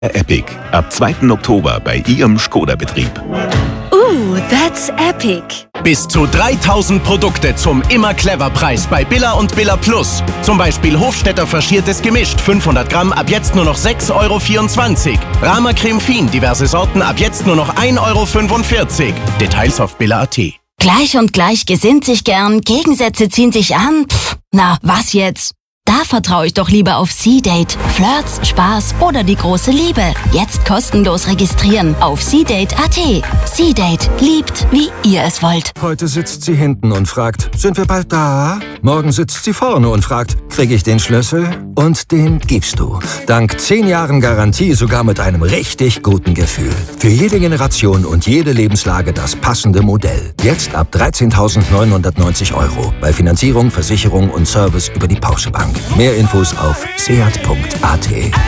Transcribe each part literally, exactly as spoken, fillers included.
Epic. Ab zweiten Oktober bei Ihrem Skoda-Betrieb. Ooh, that's epic. Bis zu dreitausend Produkte zum Immer-Clever-Preis bei Billa und Billa Plus. Zum Beispiel Hofstetter faschiertes Gemischt, fünfhundert Gramm, ab jetzt nur noch sechs Euro vierundzwanzig. Rama Creme Fin, diverse Sorten, ab jetzt nur noch ein Euro fünfundvierzig. Details auf billa punkt at. Gleich und gleich gesinnt sich gern, Gegensätze ziehen sich an. Pff, na, was jetzt? Da vertraue ich doch lieber auf C-Date. Flirts, Spaß oder die große Liebe. Jetzt kostenlos registrieren auf c date punkt at. C-Date. Liebt, wie ihr es wollt. Heute sitzt sie hinten und fragt, sind wir bald da? Morgen sitzt sie vorne und fragt, kriege ich den Schlüssel? Und den gibst du. Dank zehn Jahren Garantie sogar mit einem richtig guten Gefühl. Für jede Generation und jede Lebenslage das passende Modell. Jetzt ab dreizehntausendneunhundertneunzig Euro. Bei Finanzierung, Versicherung und Service über die Porsche Bank. Mehr Infos auf seat punkt at.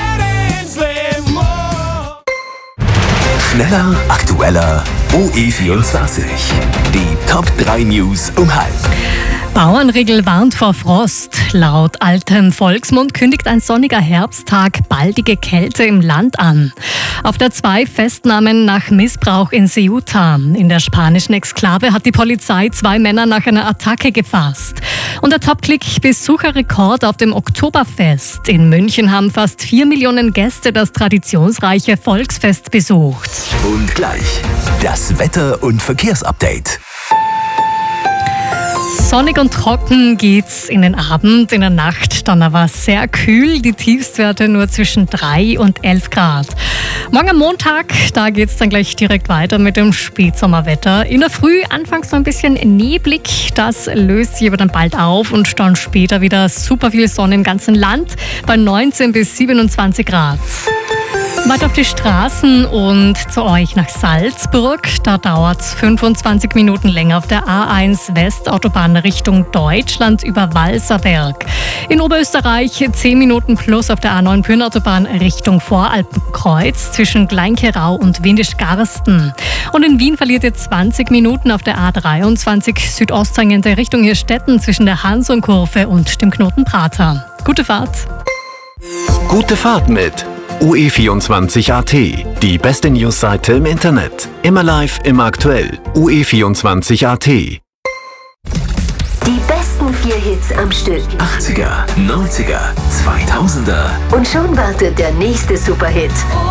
Schneller, aktueller, O E vierundzwanzig. Die Top drei News um halb. Bauernriegel warnt vor Frost. Laut altem Volksmund kündigt ein sonniger Herbsttag baldige Kälte im Land an. Auf der zwei Festnahmen nach Missbrauch in Ceuta. In der spanischen Exklave hat die Polizei zwei Männer nach einer Attacke gefasst. Und der Top-Click-Besucherrekord auf dem Oktoberfest. In München haben fast vier Millionen Gäste das traditionsreiche Volksfest besucht. Und gleich das Wetter- und Verkehrsupdate. Sonnig und trocken geht's in den Abend, in der Nacht dann aber sehr kühl. Die Tiefstwerte nur zwischen drei und elf Grad. Morgen am Montag, da geht's dann gleich direkt weiter mit dem Spätsommerwetter. In der Früh anfangs noch ein bisschen neblig, das löst sich aber dann bald auf und dann später wieder super viel Sonne im ganzen Land bei neunzehn bis siebenundzwanzig Grad. Weiter auf die Straßen und zu euch nach Salzburg. Da dauert es fünfundzwanzig Minuten länger auf der A eins Westautobahn Richtung Deutschland über Walserberg. In Oberösterreich zehn Minuten plus auf der A neun Pyhrnautobahn Richtung Voralpenkreuz zwischen Gleinkerau und Windischgarsten. Und in Wien verliert ihr zwanzig Minuten auf der A dreiundzwanzig südostdrängende Richtung Hirstetten zwischen der Hansonkurve und dem Knoten Prater. Gute Fahrt! Gute Fahrt mit O E vierundzwanzig Punkt at. Die beste Newsseite im Internet. Immer live, immer aktuell. O E vierundzwanzig Punkt at. Die besten vier Hits am Stück. achtziger, neunziger, zweitausender. Und schon wartet der nächste Superhit.